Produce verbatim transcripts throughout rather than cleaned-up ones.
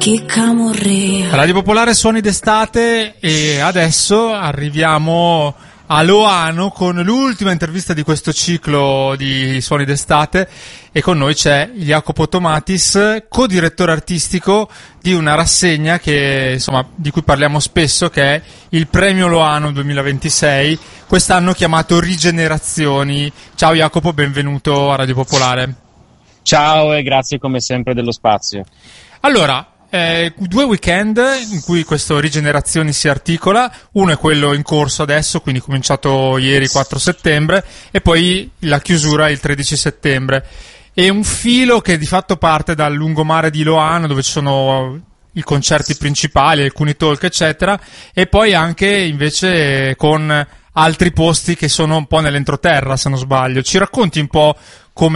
Radio Popolare, suoni d'estate, e adesso arriviamo a Loano con l'ultima intervista di questo ciclo di suoni d'estate, e con noi c'è Jacopo Tomatis, co-direttore artistico di una rassegna che, insomma, di cui parliamo spesso, che è il Premio Loano duemilaventisei, quest'anno chiamato Rigenerazioni. Ciao Jacopo, benvenuto a Radio Popolare. Ciao e grazie come sempre dello spazio. Allora, Eh, due weekend in cui questo Rigenerazioni si articola. Uno è quello in corso adesso, quindi cominciato ieri quattro settembre, e poi la chiusura il tredici settembre. È un filo che di fatto parte dal lungomare di Loano, dove ci sono i concerti principali, alcuni talk eccetera, e poi anche invece con altri posti che sono un po' nell'entroterra, se non sbaglio. Ci racconti un po' come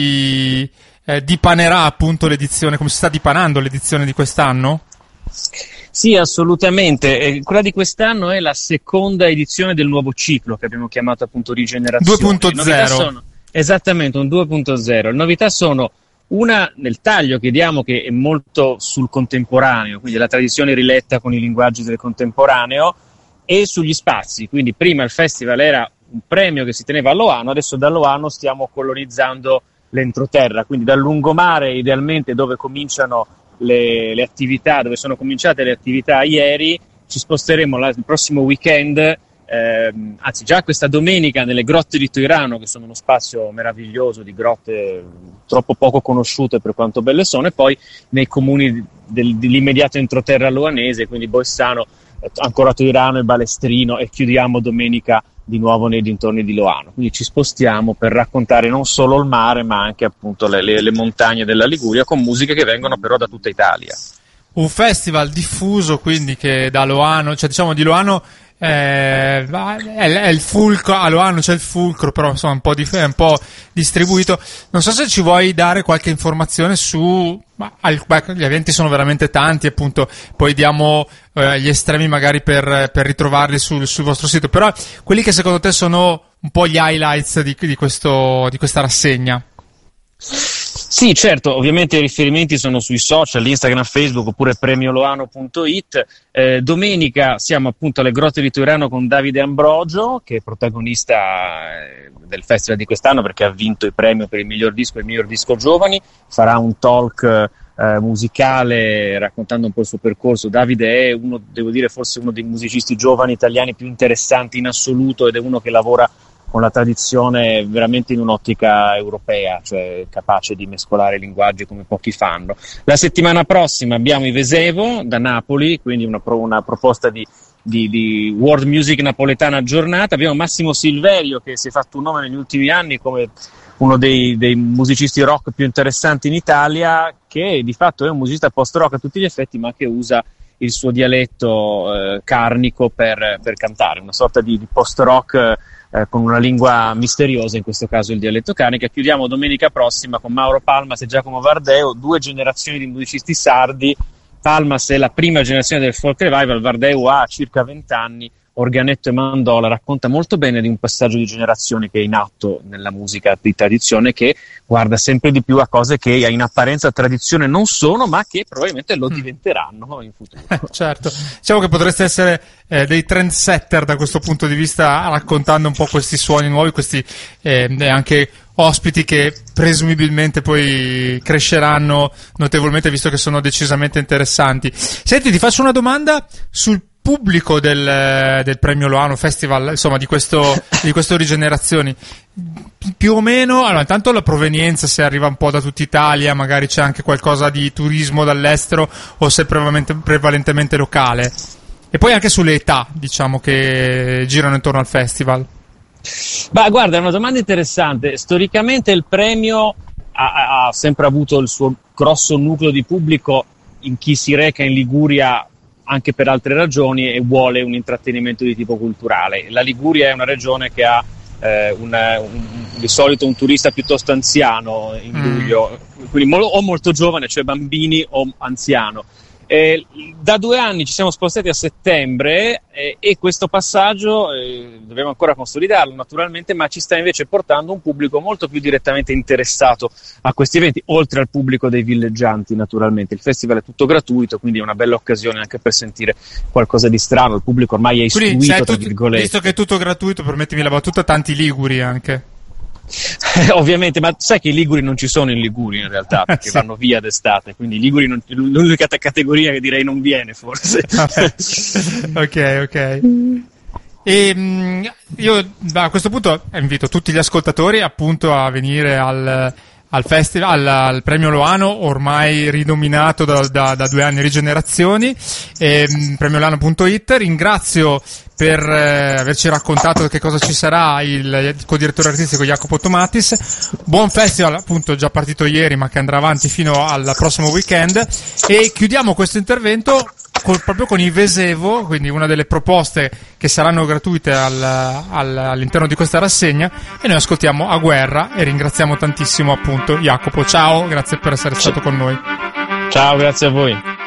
si Eh, dipanerà appunto l'edizione, come si sta dipanando l'edizione di quest'anno? Sì, assolutamente. Eh, quella di quest'anno è la seconda edizione del nuovo ciclo che abbiamo chiamato appunto Rigenerazione. due punto zero. Sono, esattamente, un due punto zero. Le novità sono una nel taglio che diamo, che è molto sul contemporaneo, quindi la tradizione riletta con i linguaggi del contemporaneo, e sugli spazi. Quindi prima il festival era un premio che si teneva a Loano, adesso da Loano stiamo colonizzando l'entroterra, quindi dal lungomare idealmente, dove cominciano le, le attività, dove sono cominciate le attività ieri, ci sposteremo la, il prossimo weekend, ehm, anzi già questa domenica, nelle grotte di Toirano, che sono uno spazio meraviglioso di grotte troppo poco conosciute per quanto belle sono, e poi nei comuni del, dell'immediato entroterra loanese, quindi Bolzano, ancora Toirano e Balestrino, e chiudiamo domenica di nuovo nei dintorni di Loano. Quindi ci spostiamo per raccontare non solo il mare, ma anche appunto le, le, le montagne della Liguria, con musiche che vengono però da tutta Italia. Un festival diffuso, quindi, che da Loano, cioè diciamo di Loano eh, è, è il fulcro, a Loano c'è il fulcro, però insomma un po', di, è un po' distribuito. Non so se ci vuoi dare qualche informazione su, ma, beh, gli eventi sono veramente tanti, appunto, poi diamo eh, gli estremi magari per, per ritrovarli sul, sul vostro sito, però quelli che secondo te sono un po' gli highlights di, di, questo, di questa rassegna. Sì, certo, ovviamente i riferimenti sono sui social, Instagram, Facebook, oppure premioloano punto it. Eh, domenica siamo appunto alle Grotte di Toirano con Davide Ambrogio, che è protagonista eh, del festival di quest'anno, perché ha vinto il premio per il miglior disco e il miglior disco giovani. Farà un talk eh, musicale raccontando un po' il suo percorso. Davide è uno, devo dire, forse uno dei musicisti giovani italiani più interessanti in assoluto, ed è uno che lavora con la tradizione veramente in un'ottica europea, cioè capace di mescolare i linguaggi come pochi fanno. La settimana prossima abbiamo i Vesevo da Napoli, quindi una, pro, una proposta di, di, di world music napoletana aggiornata. Abbiamo Massimo Silverio, che si è fatto un nome negli ultimi anni come uno dei, dei musicisti rock più interessanti in Italia, che di fatto è un musicista post-rock a tutti gli effetti, ma che usa il suo dialetto eh, carnico per, per cantare, una sorta di, di post-rock Eh, con una lingua misteriosa, in questo caso il dialetto carnico. Chiudiamo domenica prossima con Mauro Palmas e Giacomo Vardeo, due generazioni di musicisti sardi. Palmas è la prima generazione del folk revival, Vardeo ha circa venti anni, organetto e mandola, racconta molto bene di un passaggio di generazione che è in atto nella musica di tradizione, che guarda sempre di più a cose che in apparenza tradizione non sono, ma che probabilmente lo diventeranno in futuro. Certo, diciamo che potreste essere eh, dei trendsetter da questo punto di vista, raccontando un po' questi suoni nuovi, questi eh, anche ospiti che presumibilmente poi cresceranno notevolmente, visto che sono decisamente interessanti. Senti, ti faccio una domanda sul pubblico del, del Premio Loano Festival, insomma, di questo, di questo Rigenerazioni. Più o meno, allora, intanto la provenienza, se arriva un po' da tutta Italia, magari c'è anche qualcosa di turismo dall'estero, o se è prevalentemente, prevalentemente locale. E poi anche sulle età, diciamo, che girano intorno al festival. Ma guarda, è una domanda interessante. Storicamente il premio ha, ha sempre avuto il suo grosso nucleo di pubblico in chi si reca in Liguria anche per altre ragioni e vuole un intrattenimento di tipo culturale. La Liguria è una regione che ha eh, una, un, di solito un turista piuttosto anziano in luglio, mm. quindi mo- o molto giovane, cioè bambini, o anziano. Eh, da due anni ci siamo spostati a settembre eh, e questo passaggio eh, dobbiamo ancora consolidarlo naturalmente, ma ci sta invece portando un pubblico molto più direttamente interessato a questi eventi, oltre al pubblico dei villeggianti naturalmente. Il festival è tutto gratuito, quindi è una bella occasione anche per sentire qualcosa di strano. Il pubblico ormai è istruito, quindi, tra tutto, virgolette. Visto che è tutto gratuito, permettimi la battuta, tanti liguri anche. Ovviamente, ma sai che i liguri non ci sono in Liguria in realtà, perché sì, vanno via d'estate, quindi i liguri non, l'unica categoria che direi non viene forse. ok, ok. E mh, io a questo punto invito tutti gli ascoltatori appunto a venire al al festival, al, al premio Loano, ormai ridominato da, da, da due anni, Rigenerazioni, e, premio loano punto it. Ringrazio per eh, averci raccontato che cosa ci sarà il, il co-direttore artistico Jacopo Tomatis. Buon festival, appunto già partito ieri ma che andrà avanti fino al prossimo weekend, e chiudiamo questo intervento Col, proprio con i Vesevo, quindi una delle proposte che saranno gratuite al, al, all'interno di questa rassegna, e noi ascoltiamo A Guerra e ringraziamo tantissimo appunto Jacopo. Ciao, grazie per essere stato con noi. Ciao, grazie a voi.